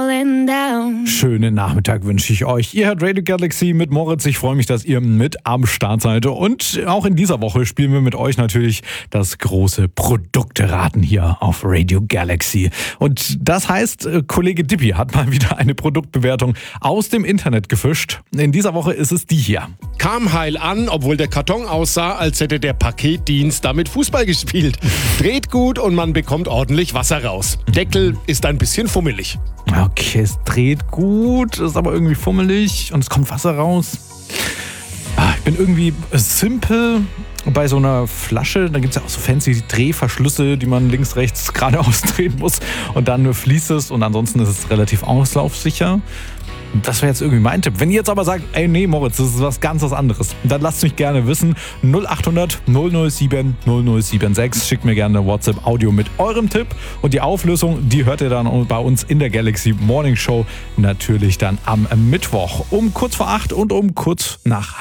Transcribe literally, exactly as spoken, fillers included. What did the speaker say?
falling down. Schönen Nachmittag wünsche ich euch. Ihr hört Radio Galaxy mit Moritz. Ich freue mich, dass ihr mit am Start seid. Und auch in dieser Woche spielen wir mit euch natürlich das große Produkteraten hier auf Radio Galaxy. Und das heißt, Kollege Dippi hat mal wieder eine Produktbewertung aus dem Internet gefischt. In dieser Woche ist es die hier. Kam heil an, obwohl der Karton aussah, als hätte der Paketdienst damit Fußball gespielt. Dreht gut und man bekommt ordentlich Wasser raus. Deckel ist ein bisschen fummelig. Okay, es dreht gut, ist aber irgendwie fummelig und es kommt Wasser raus. Ich bin irgendwie simpel bei so einer Flasche. Da gibt es ja auch so fancy Drehverschlüsse, die man links, rechts geradeaus drehen muss. Und dann fließt es und ansonsten ist es relativ auslaufsicher. Das wäre jetzt irgendwie mein Tipp. Wenn ihr jetzt aber sagt, ey nee Moritz, das ist was ganz was anderes, dann lasst mich gerne wissen. null acht hundert null null sieben null null sieben sechs. Schickt mir gerne eine WhatsApp-Audio mit eurem Tipp. Und die Auflösung, die hört ihr dann bei uns in der Galaxy Morning Show. Natürlich dann am Mittwoch um kurz vor acht und um kurz nach